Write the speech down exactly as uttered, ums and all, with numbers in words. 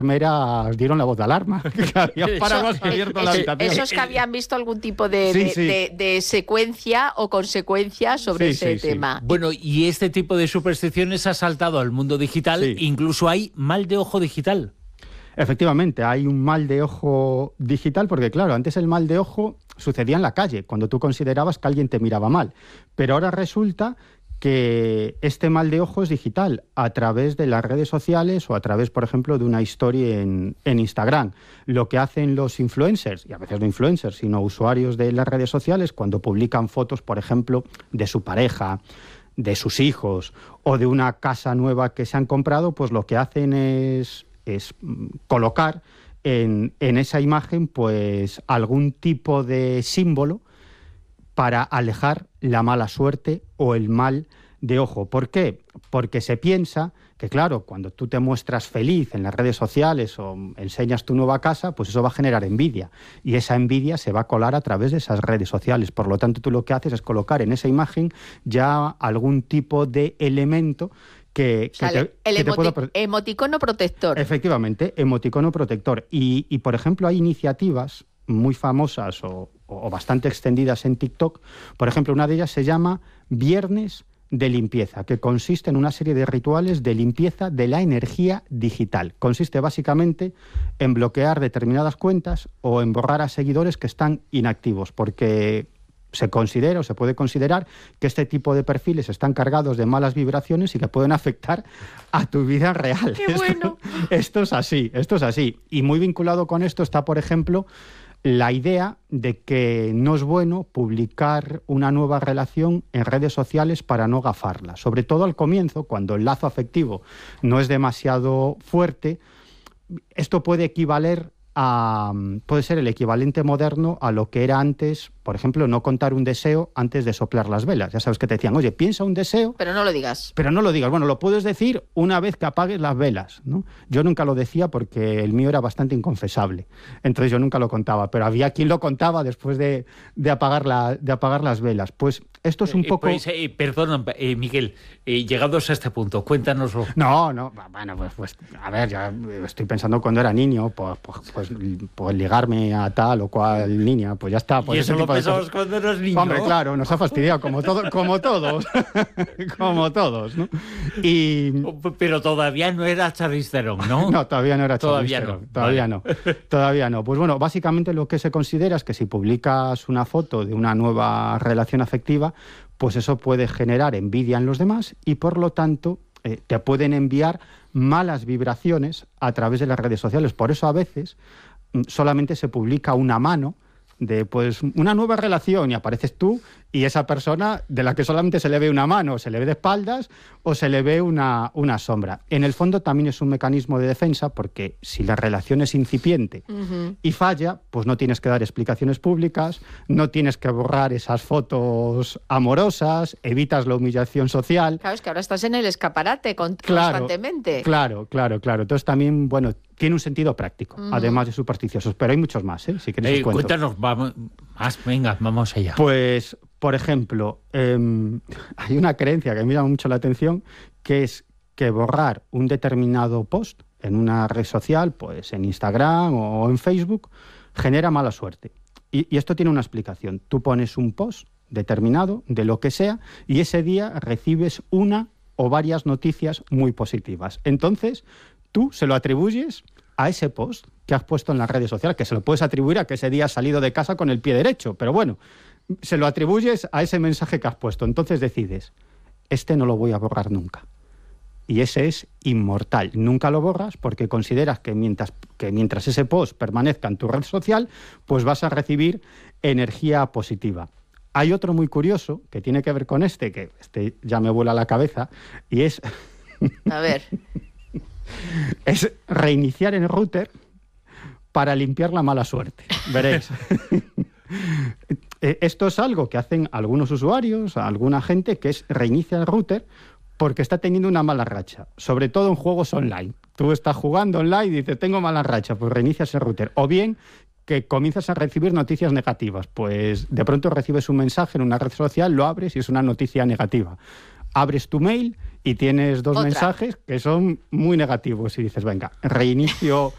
enfermeras dieron la voz de alarma, que había paraguas abierto en la habitación. Esos que habían visto algún tipo de, sí, de, sí. de, de secuencia o consecuencia sobre sí, ese sí, tema. Sí. Bueno, y este tipo de supersticiones ha saltado al mundo digital, Sí. incluso hay mal de ojo digital. Efectivamente, hay un mal de ojo digital porque, claro, antes el mal de ojo sucedía en la calle, cuando tú considerabas que alguien te miraba mal. Pero ahora resulta que este mal de ojo es digital, a través de las redes sociales o a través, por ejemplo, de una historia en, en Instagram. Lo que hacen los influencers, y a veces no influencers, sino usuarios de las redes sociales, cuando publican fotos, por ejemplo, de su pareja, de sus hijos o de una casa nueva que se han comprado, pues lo que hacen es... es colocar en, en esa imagen pues algún tipo de símbolo para alejar la mala suerte o el mal de ojo. ¿Por qué? Porque se piensa que, claro, cuando tú te muestras feliz en las redes sociales o enseñas tu nueva casa, pues eso va a generar envidia. Y esa envidia se va a colar a través de esas redes sociales. Por lo tanto, tú lo que haces es colocar en esa imagen ya algún tipo de elemento que, o sea, que te, el que te emoti pueda... emoticono protector. Efectivamente, emoticono protector. Y, y, por ejemplo, hay iniciativas muy famosas o, o bastante extendidas en TikTok. Por ejemplo, una de ellas se llama Viernes de Limpieza, que consiste en una serie de rituales de limpieza de la energía digital. Consiste básicamente en bloquear determinadas cuentas o en borrar a seguidores que están inactivos, porque se considera o se puede considerar que este tipo de perfiles están cargados de malas vibraciones y que pueden afectar a tu vida real. ¡Qué bueno! Esto, esto es así, esto es así. Y muy vinculado con esto está, por ejemplo, la idea de que no es bueno publicar una nueva relación en redes sociales para no gafarla. Sobre todo al comienzo, cuando el lazo afectivo no es demasiado fuerte, esto puede equivaler a, puede ser el equivalente moderno a lo que era antes, por ejemplo, no contar un deseo antes de soplar las velas. Ya sabes que te decían, oye, piensa un deseo... Pero no lo digas. Pero no lo digas. Bueno, lo puedes decir una vez que apagues las velas, ¿no? Yo nunca lo decía porque el mío era bastante inconfesable. Entonces yo nunca lo contaba. Pero había quien lo contaba después de, de, apagar, la, de apagar las velas. Pues esto es un eh, poco... Pues, eh, perdón, eh, Miguel, eh, llegados a este punto, cuéntanoslo. No, no, bueno, pues, pues a ver, ya estoy pensando cuando era niño, pues, pues, pues, pues ligarme a tal o cual niña, pues ya está. Pues y eso ese lo tipo de pensabas cosas. cuando eras niño. Hombre, claro, nos ha fastidiado, como, todo, como todos, como todos, ¿no? Y... Pero todavía no era Charlize Theron, ¿no? No, todavía no era Todavía Charlize no. Theron, todavía Vale. no, todavía no. Pues bueno, básicamente lo que se considera es que si publicas una foto de una nueva relación afectiva, pues eso puede generar envidia en los demás y por lo tanto eh, te pueden enviar malas vibraciones a través de las redes sociales. Por eso a veces mm, solamente se publica una mano de pues una nueva relación y apareces tú y esa persona de la que solamente se le ve una mano, se le ve de espaldas o se le ve una, una sombra. En el fondo también es un mecanismo de defensa porque si la relación es incipiente uh-huh. y falla, pues no tienes que dar explicaciones públicas, no tienes que borrar esas fotos amorosas, evitas la humillación social. Claro, es que ahora estás en el escaparate con, claro, constantemente. Claro, claro, claro. Entonces también, bueno, tiene un sentido práctico, uh-huh. además de supersticiosos, pero hay muchos más, ¿eh? Si queréis eh, os cuento. Cuéntanos, vamos, más, venga, vamos allá. Pues, por ejemplo, eh, hay una creencia que me llama mucho la atención, que es que borrar un determinado post en una red social, pues en Instagram o en Facebook, genera mala suerte. Y, y esto tiene una explicación. Tú pones un post determinado, de lo que sea, y ese día recibes una o varias noticias muy positivas. Entonces, tú se lo atribuyes a ese post que has puesto en las redes sociales, que se lo puedes atribuir a que ese día has salido de casa con el pie derecho, pero bueno, se lo atribuyes a ese mensaje que has puesto. Entonces decides, este no lo voy a borrar nunca. Y ese es inmortal. Nunca lo borras porque consideras que mientras, que mientras ese post permanezca en tu red social, pues vas a recibir energía positiva. Hay otro muy curioso que tiene que ver con este, que este ya me vuela la cabeza, y es... A ver... es reiniciar el router para limpiar la mala suerte. Veréis. Esto es algo que hacen algunos usuarios, alguna gente, que es reinicia el router porque está teniendo una mala racha, sobre todo en juegos online. Tú estás jugando online y dices, tengo mala racha, pues reinicias el router. O bien que comienzas a recibir noticias negativas, pues de pronto recibes un mensaje en una red social, lo abres y es una noticia negativa. Abres tu mail y tienes dos Otra. mensajes que son muy negativos y dices, venga, reinicio